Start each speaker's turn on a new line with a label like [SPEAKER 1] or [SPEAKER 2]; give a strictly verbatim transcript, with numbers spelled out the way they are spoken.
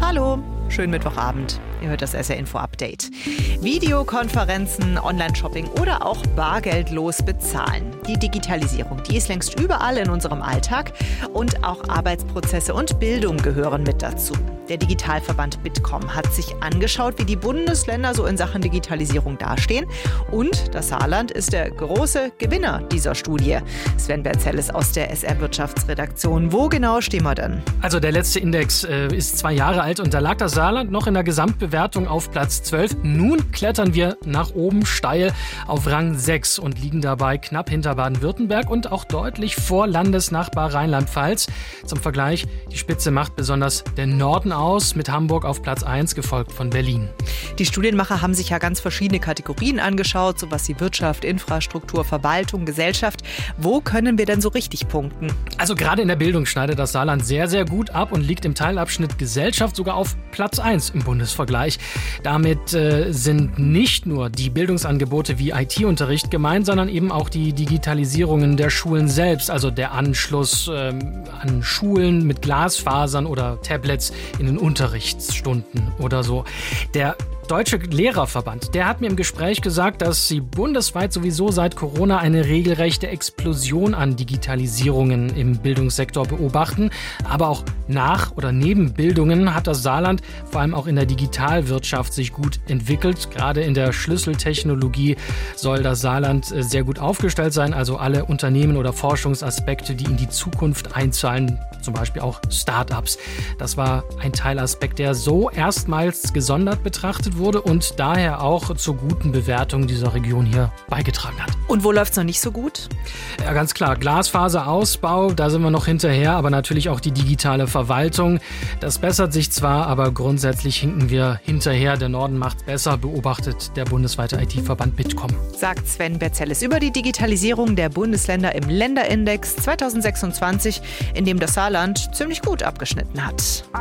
[SPEAKER 1] Hallo, schönen Mittwochabend. Ihr hört das S R-Info-Update. Videokonferenzen, Online-Shopping oder auch bargeldlos bezahlen. Die Digitalisierung, die ist längst überall in unserem Alltag und auch Arbeitsprozesse und Bildung gehören mit dazu. Der Digitalverband Bitkom hat sich angeschaut, wie die Bundesländer so in Sachen Digitalisierung dastehen. Und das Saarland ist der große Gewinner dieser Studie. Sven Berzelles aus der S R-Wirtschaftsredaktion. Wo genau stehen wir denn?
[SPEAKER 2] Also der letzte Index äh, ist zwei Jahre alt und da lag das Saarland noch in der Gesamtbewertung auf Platz zwölf. Nun klettern wir nach oben steil auf Rang sechs und liegen dabei knapp hinter Baden-Württemberg und auch deutlich vor Landesnachbar Rheinland-Pfalz. Zum Vergleich, die Spitze macht besonders der Norden aus, mit Hamburg auf Platz eins, gefolgt von Berlin.
[SPEAKER 1] Die Studienmacher haben sich ja ganz verschiedene Kategorien angeschaut, sowas wie Wirtschaft, Infrastruktur, Verwaltung, Gesellschaft. Wo können wir denn so richtig punkten?
[SPEAKER 2] Also gerade in der Bildung schneidet das Saarland sehr, sehr gut ab und liegt im Teilabschnitt Gesellschaft sogar auf Platz eins im Bundesvergleich. Damit äh, sind nicht nur die Bildungsangebote wie I T-Unterricht gemeint, sondern eben auch die Digitalisierungen der Schulen selbst, also der Anschluss ähm, an Schulen mit Glasfasern oder Tablets in den Unterrichtsstunden oder so. Der Deutsche Lehrerverband, der hat mir im Gespräch gesagt, dass sie bundesweit sowieso seit Corona eine regelrechte Explosion an Digitalisierungen im Bildungssektor beobachten. Aber auch nach oder neben Bildungen hat das Saarland vor allem auch in der Digitalwirtschaft sich gut entwickelt. Gerade in der Schlüsseltechnologie soll das Saarland sehr gut aufgestellt sein. Also alle Unternehmen oder Forschungsaspekte, die in die Zukunft einzahlen, zum Beispiel auch Start-ups. Das war ein Teilaspekt, der so erstmals gesondert betrachtet wurde und daher auch zur guten Bewertung dieser Region hier beigetragen hat.
[SPEAKER 1] Und wo läuft es noch nicht so gut?
[SPEAKER 2] Ja, ganz klar. Glasfaserausbau, da sind wir noch hinterher, aber natürlich auch die digitale Verwaltung. Das bessert sich zwar, aber grundsätzlich hinken wir hinterher. Der Norden macht's besser, beobachtet der bundesweite I T-Verband Bitkom.
[SPEAKER 1] Sagt Sven Berzelles über die Digitalisierung der Bundesländer im Länderindex zweitausendsechsundzwanzig, in dem das Saarland ziemlich gut abgeschnitten hat.